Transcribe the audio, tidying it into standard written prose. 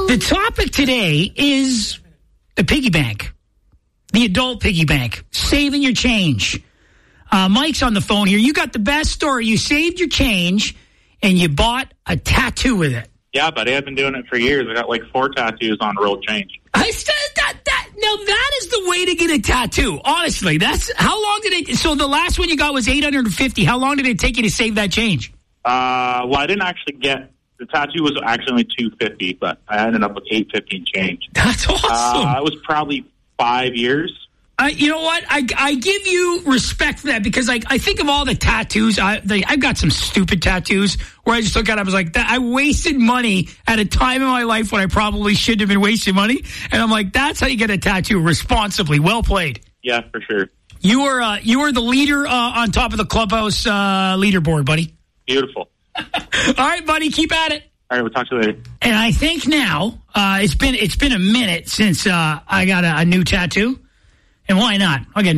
The topic today is the piggy bank, the adult piggy bank, saving your change. Mike's on the phone here. You got the best story. You saved your change and you bought a tattoo with it. Yeah, buddy. I've been doing it for years. I got like 4 tattoos on roll change. Now that is the way to get a tattoo. Honestly, that's how long did it? So the last one you got was $850. How long did it take you to save that change? Well, I didn't actually get the tattoo was actually only $250, but I ended up with $850 change. That's awesome. It was probably 5 years. You know what? I give you respect for that because I think of all the tattoos. I've got some stupid tattoos where I just look at it. I was like, I wasted money at a time in my life when I probably shouldn't have been wasting money. And I'm like, that's how you get a tattoo responsibly. Well played. Yeah, for sure. You were the leader on top of the clubhouse leaderboard, buddy. Beautiful. All right, buddy. Keep at it. All right, we'll talk to you later. And I think now it's been a minute since I got a new tattoo. And why not? I'll get